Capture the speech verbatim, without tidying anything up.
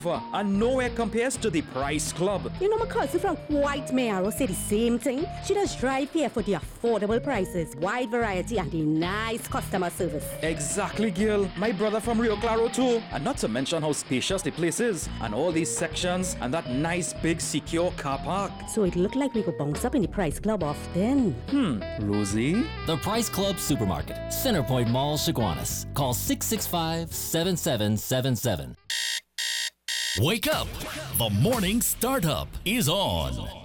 And nowhere compares to the Price Club. You know, my cousin from White Mare said the same thing. She does drive here for the affordable prices, wide variety, and the nice customer service. Exactly, Gil. My brother from Rio Claro too. And not to mention how spacious the place is, and all these sections, and that nice big secure car park. So it looked like we could bounce up in the Price Club often. Hmm, Rosie? The Price Club Supermarket, Centerpoint Mall, Chaguanas. Call six six five, seven seven seven seven. Wake up! The morning startup is on.